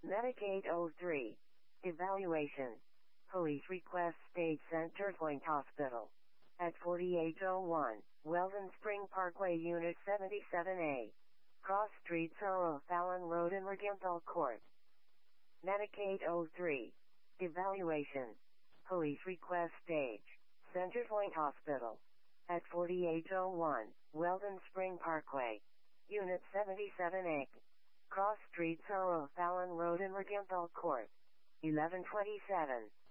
Medicaid 03. Evaluation. Police request stage Centerpoint Hospital. At 4801, Weldon Spring Parkway, Unit 77A. Cross Street, Sorrow, Fallon Road in Regenthal Court. Medicaid 03. Evaluation. Police request stage Centerpoint Hospital. At 4801, Weldon Spring Parkway. Unit 77A. Cross Street, Sorrow, Fallon Road in Regenthal Court. 1127.